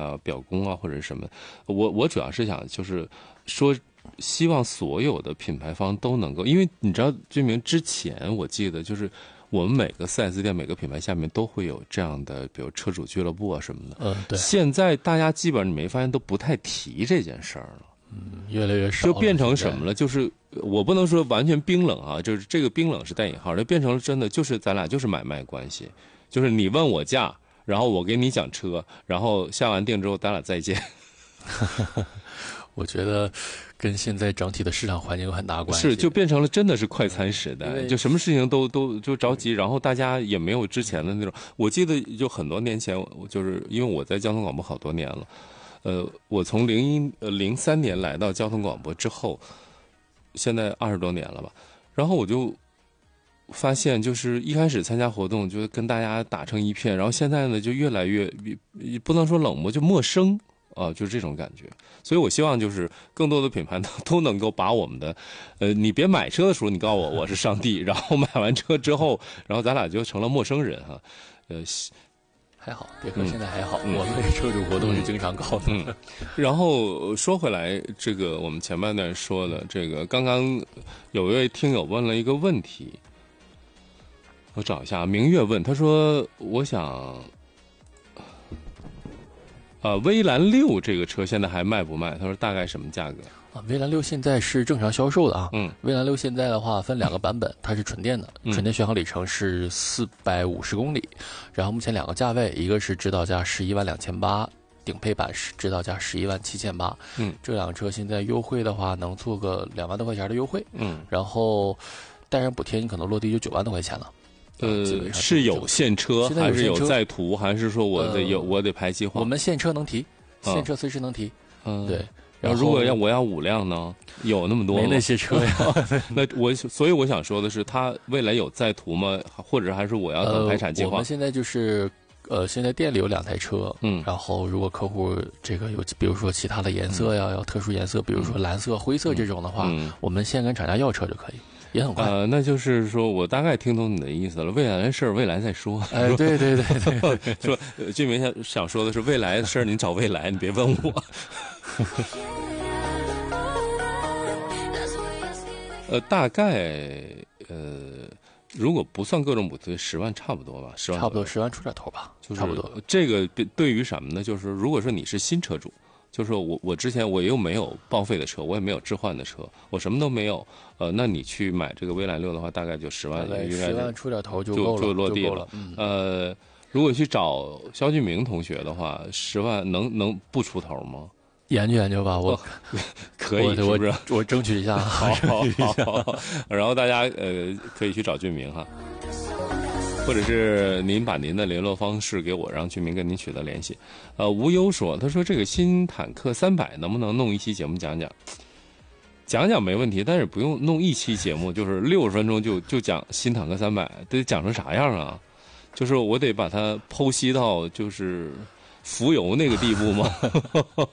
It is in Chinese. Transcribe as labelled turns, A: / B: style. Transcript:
A: 表功啊或者是什么。我主要是想就是说，希望所有的品牌方都能够，因为你知道俊明之前我记得就是我们每个 4S 店每个品牌下面都会有这样的，比如车主俱乐部啊什么的。
B: 对。
A: 现在大家基本上你没发现都不太提这件事儿了。
B: 越来越少，
A: 就变成什么了？就是我不能说完全冰冷啊，就是这个冰冷是带引号，就变成了真的就是咱俩就是买卖关系，就是你问我价，然后我给你讲车，然后下完定之后咱俩再见。
B: 我觉得跟现在整体的市场环境有很大关系，
A: 是就变成了真的是快餐时代，就什么事情都就着急，然后大家也没有之前的那种。我记得就很多年前，就是因为我在交通广播好多年了。我从03年来到交通广播之后，现在20多年了吧。然后我就发现，就是一开始参加活动就跟大家打成一片，然后现在呢就越来越不能说冷漠，就陌生啊，就是这种感觉。所以我希望就是更多的品牌都能够把我们的，你别买车的时候你告诉我是上帝，然后买完车之后，然后咱俩就成了陌生人哈，
B: 还好，别克现在还好，我们车主活动是经常搞的。
A: 然后说回来，这个我们前半段说的这个，刚刚有一位听友问了一个问题，我找一下，明月问，他说：“我想，威兰6这个车现在还卖不卖？”他说大概什么价格？
B: 威兰6现在是正常销售的啊。威兰6现在的话分2个版本，它是纯电的，纯电续航里程是450公里，然后目前2个价位，一个是指导价112800，顶配版是指导价117800。这2个车现在优惠的话能做个2万多块钱的优惠。然后带上补贴，你可能落地就9万多块钱了。
A: 是有现车还是有在途，还是说我得排计划？
B: 我们现车能提，现车随时能提。对。
A: 然后如果我要5辆呢？有那么多吗？
B: 没那些车呀。
A: 所以我想说的是，它未来有在途吗？或者还是我要等排产计划？
B: 我们现在就是现在店里有2台车，然后如果客户这个有比如说其他的颜色呀，要特殊颜色，比如说蓝色、灰色这种的话，我们先跟厂家要车就可以。也很快。
A: 那就是说我大概听懂你的意思了，未来的事儿未来再说。
B: 哎，对对对对，
A: 说俊明想说的是未来的事儿，你找未来，你别问我。大概如果不算各种补贴，10万差不多吧，10万
B: 差不多10万出点头吧，
A: 就是
B: 差不多。
A: 这个对于什么呢？就是如果说你是新车主，就是我之前我又没有报废的车，我也没有置换的车，我什么都没有，那你去买这个威兰6的话，大概就10万，应该
B: 10万出点头就
A: 落地了。如果去找肖俊明同学的话，10万能不出头吗？
B: 研究研究吧，我
A: 可以，是不是？
B: 我争取一下，
A: 好。然后大家可以去找俊明哈，或者是您把您的联络方式给我，让俊明跟您取得联系。无忧说，他说这个新坦克300能不能弄一期节目讲讲？讲讲没问题，但是不用弄一期节目，就是60分钟就讲新坦克300，得讲成啥样啊？就是我得把它剖析到就是浮游那个地步吗？